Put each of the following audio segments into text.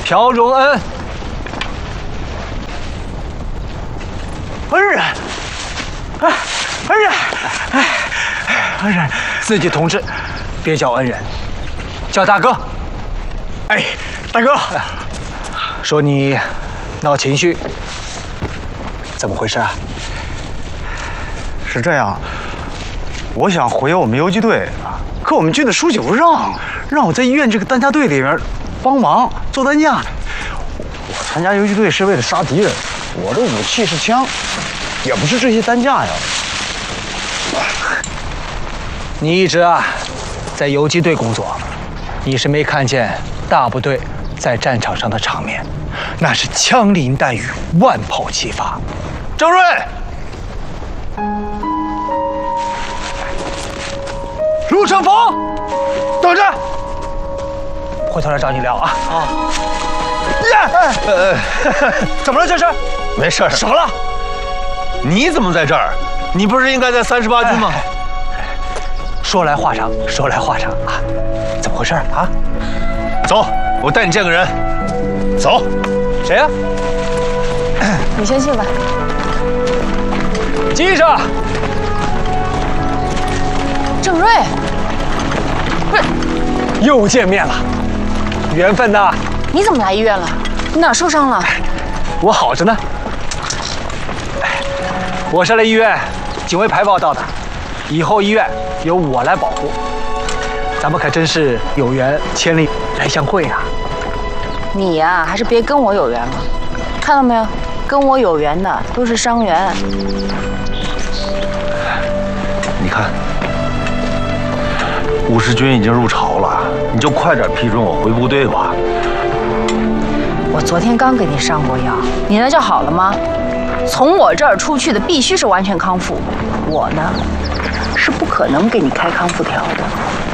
朴荣恩。 恩人，哎，恩人，哎，恩人， 自己同志，别叫恩人，叫大哥。 哎，大哥， 说你闹情绪，怎么回事啊？ 是这样，我想回我们游击队，可我们军的书记不让我在医院这个担架队里面帮忙做担架。我参加游击队是为了杀敌人，我的武器是枪，也不是这些担架呀。 你一直啊在游击队工作，你是没看见大部队在战场上的场面，那是枪林弹雨，万炮齐发。 郑瑞，陆胜峰，等着， 回头来找你聊啊！ 怎么了？这是？没事。什么了？你怎么在这儿？你不是应该在38军吗？ 说来话长啊！怎么回事啊？ 走，我带你见个人。走。 谁呀？ 你先进来。 记着。 郑瑞，不是， 又见面了，缘分呐！ 你怎么来医院了？你哪受伤了？ 我好着呢。我是来医院警卫排报道的，以后医院由我来保护。咱们可真是有缘千里来相会啊！ 你呀，还是别跟我有缘了。看到没有，跟我有缘的都是伤员。 你看，50军已经入朝了，你就快点批准我回部队吧。 我昨天刚给你上过药，你那叫好了吗？从我这儿出去的必须是完全康复，我呢是不可能给你开康复条的。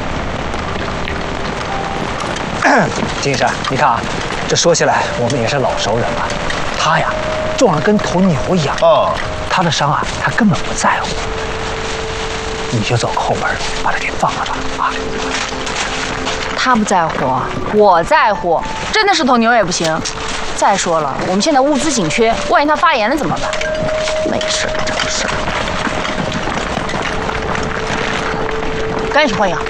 金山，你看啊，这说起来我们也是老熟人了。他呀撞得跟头牛一样，他的伤啊他根本不在乎，你就走个后门把他给放了吧啊！ 他不在乎，我在乎，真的是头牛也不行。再说了，我们现在物资紧缺，万一他发炎了怎么办？没事找事儿，赶紧去换药。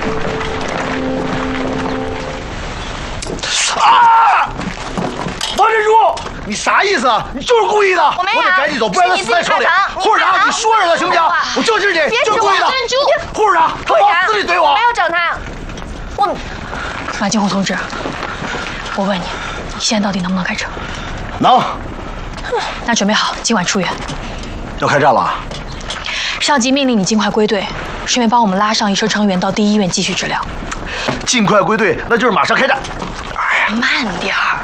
啊！王珍珠，你啥意思啊？你就是故意的！ 我没有， 我得赶紧走，不然他死在手里。护士长，你说着了行不行？我就是你，就是故意的。护士长，他往死里怼我。 没有整他，我。 马金虎同志，我问你，你现在到底能不能开车？ 能。 那准备好，今晚出院。 要开战了？ 上级命令你尽快归队，顺便帮我们拉上一车伤员到第一医院继续治疗。 尽快归队，那就是马上开战。 哎呀，慢点儿。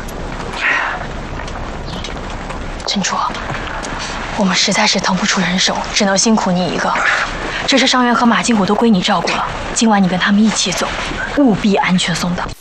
珍珠，我们实在是腾不出人手，只能辛苦你一个。这车伤员和马金虎都归你照顾了，今晚你跟他们一起走，务必安全送到。